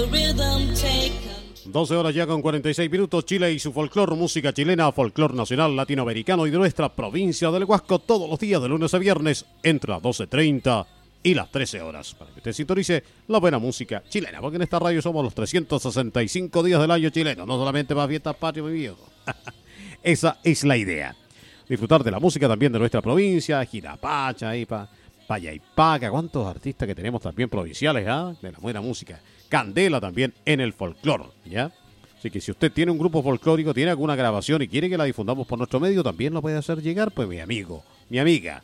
12 horas ya con 46 minutos. Chile y su folclor, música chilena, folclor nacional, latinoamericano y de nuestra provincia del Huasco, todos los días de lunes a viernes entre las 12:30 y las 13 horas, para que usted sintonice la buena música chilena, porque en esta radio somos los 365 días del año chileno, no solamente para fiestas patrias, mi viejo. Esa es la idea. Disfrutar de la música también de nuestra provincia, Girapacha, Payaipaca, cuántos artistas que tenemos también provinciales, de la buena música. Candela también en el folclor, ¿ya? Así que si usted tiene un grupo folclórico, tiene alguna grabación y quiere que la difundamos por nuestro medio, también lo puede hacer llegar, pues mi amigo, mi amiga.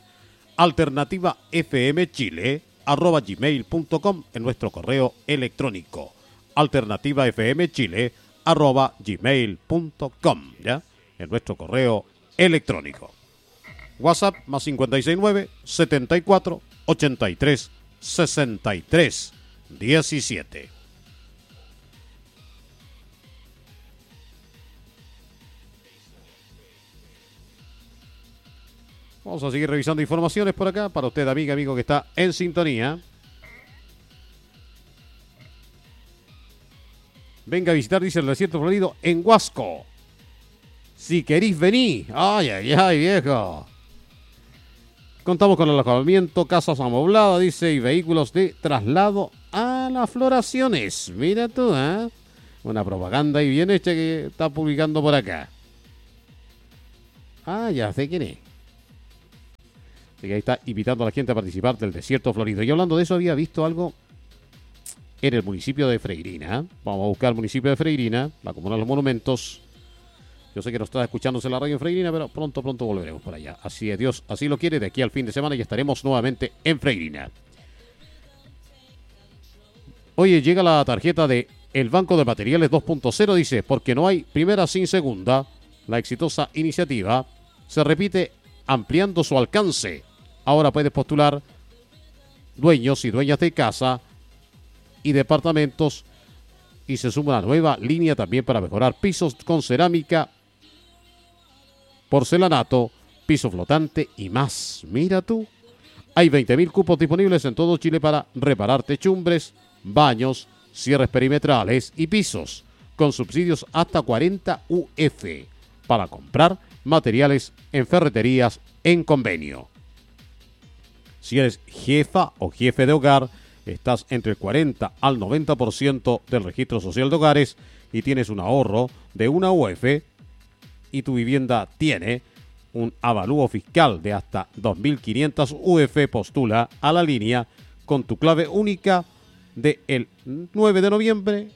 alternativafmchile@gmail.com en nuestro correo electrónico. alternativafmchile@gmail.com, ¿ya? En nuestro correo electrónico. WhatsApp más 569 74 83 63 17. Vamos a seguir revisando informaciones por acá para usted, amiga, amigo que está en sintonía. Venga a visitar, dice el desierto florido en Huasco. Si querís venir. Ay, ay, ay, viejo. Contamos con el alojamiento, casas amobladas, dice, y vehículos de traslado a las floraciones. Mira tú, una propaganda ahí bien hecha que está publicando por acá. Ah, ya sé quién es. Así que ahí está invitando a la gente a participar del desierto florido. Y hablando de eso, había visto algo en el municipio de Freirina. Vamos a buscar el municipio de Freirina, la comuna de los monumentos. Yo sé que no está escuchándose la radio en Freirina, pero pronto volveremos por allá. Así es, Dios así lo quiere, de aquí al fin de semana ya estaremos nuevamente en Freirina. Oye, llega la tarjeta de el Banco de Materiales 2.0, dice, porque no hay primera sin segunda. La exitosa iniciativa se repite ampliando su alcance. Ahora puedes postular dueños y dueñas de casa y departamentos y se suma una nueva línea también para mejorar pisos con cerámica, porcelanato, piso flotante y más. Mira tú, hay 20.000 cupos disponibles en todo Chile para reparar techumbres, baños, cierres perimetrales y pisos, con subsidios hasta 40 UF para comprar materiales en ferreterías en convenio. Si eres jefa o jefe de hogar, estás entre el 40 al 90% del registro social de hogares y tienes un ahorro de una UF y tu vivienda tiene un avalúo fiscal de hasta 2.500 UF, postula a la línea con tu clave única del 9 de noviembre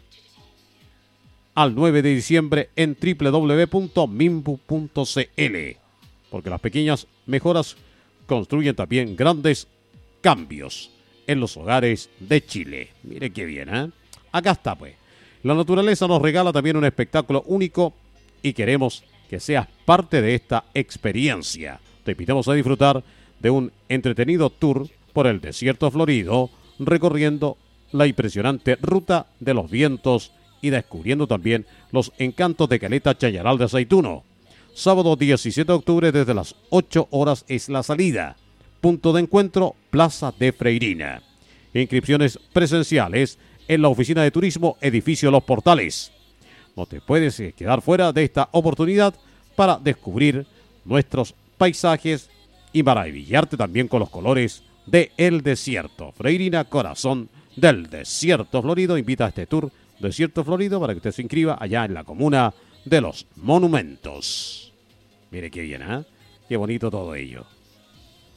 al 9 de diciembre en www.minbu.cl, porque las pequeñas mejoras construyen también grandes cambios en los hogares de Chile. Mire qué bien, Acá está, pues. La naturaleza nos regala también un espectáculo único y queremos que seas parte de esta experiencia. Te invitamos a disfrutar de un entretenido tour por el desierto florido, recorriendo la impresionante ruta de los vientos y descubriendo también los encantos de Caleta Chañaral de Aceituno. Sábado 17 de octubre desde las 8 horas es la salida. Punto de encuentro, Plaza de Freirina. Inscripciones presenciales en la oficina de turismo, edificio Los Portales. No te puedes quedar fuera de esta oportunidad para descubrir nuestros paisajes y maravillarte también con los colores del desierto. Freirina, corazón del desierto florido, invita a este tour Desierto Florido para que usted se inscriba allá en la comuna de los monumentos. Mire qué bien, qué bonito todo ello.